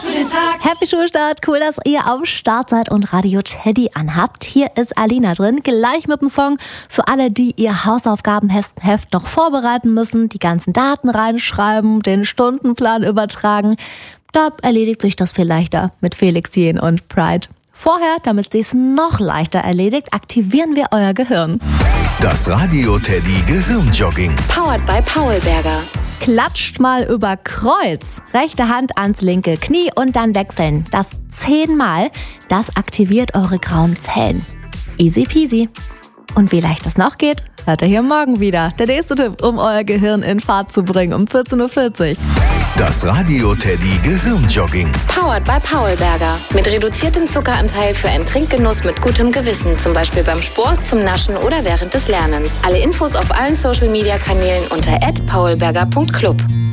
für den Tag. Happy Schulstart, cool, dass ihr am Start seid und Radio Teddy anhabt. Hier ist Alina drin, gleich mit dem Song für alle, die ihr Hausaufgabenheft noch vorbereiten müssen, die ganzen Daten reinschreiben, den Stundenplan übertragen. Da erledigt sich das viel leichter mit Felix Jen und Pride. Vorher, damit sich's noch leichter erledigt, aktivieren wir euer Gehirn. Das Radio Teddy Gehirnjogging. Powered by Paulberger. Klatscht mal über Kreuz. Rechte Hand ans linke Knie und dann wechseln. Das 10-mal. Das aktiviert eure grauen Zellen. Easy peasy. Und wie leicht das noch geht, hört ihr hier morgen wieder. Der nächste Tipp, um euer Gehirn in Fahrt zu bringen, um 14.40 Uhr. Das Radio Teddy Gehirnjogging. Powered by Paulberger. Mit reduziertem Zuckeranteil für einen Trinkgenuss mit gutem Gewissen. Zum Beispiel beim Sport, zum Naschen oder während des Lernens. Alle Infos auf allen Social-Media-Kanälen unter @paulberger.club.